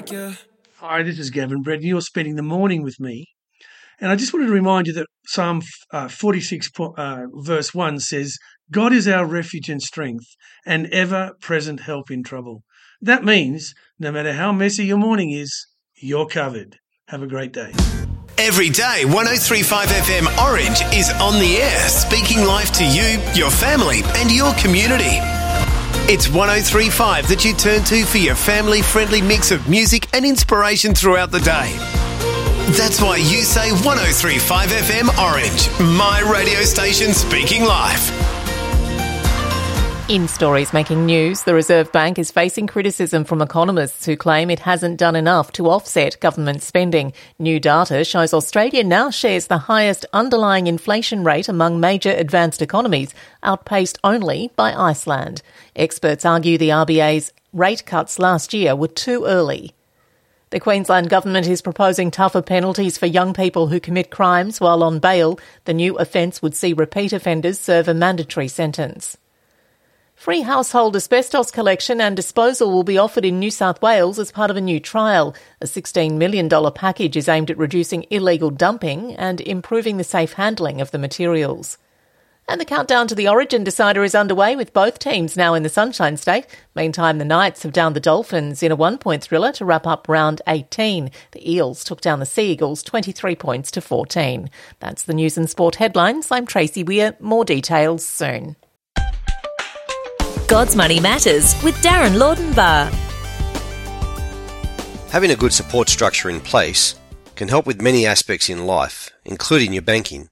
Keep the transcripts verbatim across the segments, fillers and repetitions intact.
like you. Hi, this is Gavin Brett, and you're spending the morning with me. And I just wanted to remind you that Psalm uh, forty-six, uh, verse one says, God is our refuge and strength, and ever-present help in trouble. That means no matter how messy your morning is, you're covered. Have a great day. Every day, one oh three point five F M Orange is on the air, speaking life to you, your family, and your community. It's one oh three point five that you turn to for your family-friendly mix of music and inspiration throughout the day. That's why you say one oh three point five F M Orange, my radio station speaking life. In stories making news, the Reserve Bank is facing criticism from economists who claim it hasn't done enough to offset government spending. New data shows Australia now shares the highest underlying inflation rate among major advanced economies, outpaced only by Iceland. Experts argue the R B A's rate cuts last year were too early. The Queensland Government is proposing tougher penalties for young people who commit crimes while on bail. The new offence would see repeat offenders serve a mandatory sentence. Free household asbestos collection and disposal will be offered in New South Wales as part of a new trial. A sixteen million dollars package is aimed at reducing illegal dumping and improving the safe handling of the materials. And the countdown to the Origin decider is underway, with both teams now in the Sunshine State. Meantime, the Knights have downed the Dolphins in a one-point thriller to wrap up round eighteen. The Eels took down the Sea Eagles twenty-three points to fourteen. That's the news and sport headlines. I'm Tracy Weir. More details soon. God's Money Matters with Darren Laudenbar. Having a good support structure in place can help with many aspects in life, including your banking.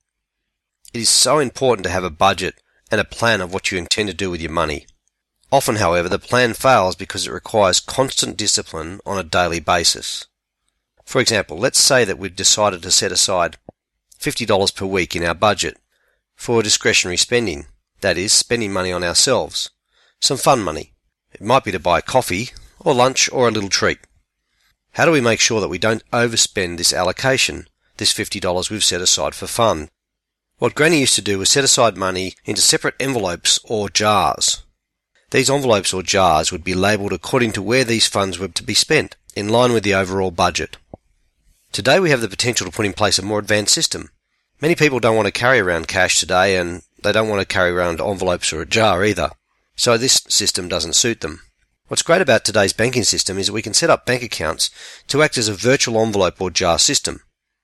It is so important to have a budget and a plan of what you intend to do with your money. Often, however, the plan fails because it requires constant discipline on a daily basis. For example, let's say that we've decided to set aside fifty dollars per week in our budget for discretionary spending, that is, spending money on ourselves. Some fun money. It might be to buy coffee or lunch or a little treat. How do we make sure that we don't overspend this allocation, this fifty dollars we've set aside for fun? What Granny used to do was set aside money into separate envelopes or jars. These envelopes or jars would be labelled according to where these funds were to be spent, in line with the overall budget. Today we have the potential to put in place a more advanced system. Many people don't want to carry around cash today, and they don't want to carry around envelopes or a jar either. So this system doesn't suit them. What's great about today's banking system is that we can set up bank accounts to act as a virtual envelope or jar system.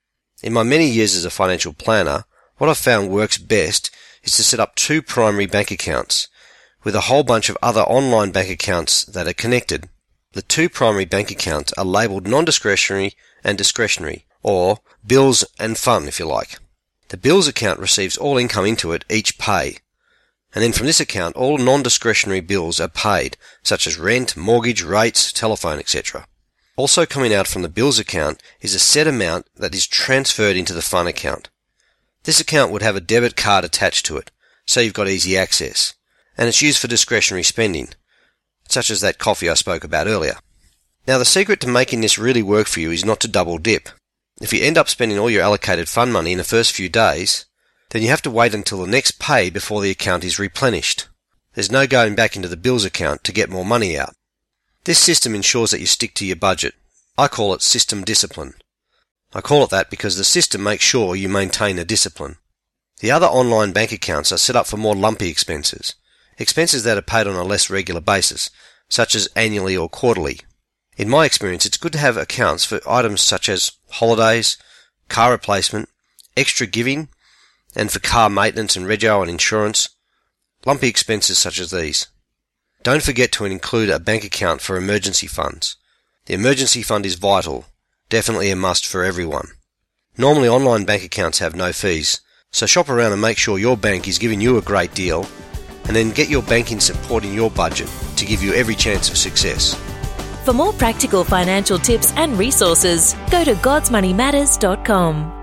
In my many years as a financial planner, what I've found works best is to set up two primary bank accounts with a whole bunch of other online bank accounts that are connected. The two primary bank accounts are labelled non-discretionary and discretionary, or bills and fun if you like. The bills account receives all income into it each pay. And then from this account, all non-discretionary bills are paid, such as rent, mortgage, rates, telephone, et cetera. Also coming out from the bills account is a set amount that is transferred into the fun account. This account would have a debit card attached to it, so you've got easy access. And it's used for discretionary spending, such as that coffee I spoke about earlier. Now the secret to making this really work for you is not to double dip. If you end up spending all your allocated fun money in the first few days, then you have to wait until the next pay before the account is replenished. There's no going back into the bills account to get more money out. This system ensures that you stick to your budget. I call it system discipline. I call it that because the system makes sure you maintain a discipline. The other online bank accounts are set up for more lumpy expenses, expenses that are paid on a less regular basis, such as annually or quarterly. In my experience, it's good to have accounts for items such as holidays, car replacement, extra giving, and for car maintenance and rego and insurance, lumpy expenses such as these. Don't forget to include a bank account for emergency funds. The emergency fund is vital, definitely a must for everyone. Normally online bank accounts have no fees, so shop around and make sure your bank is giving you a great deal, and then get your banking supporting your budget to give you every chance of success. For more practical financial tips and resources, go to gods money matters dot com.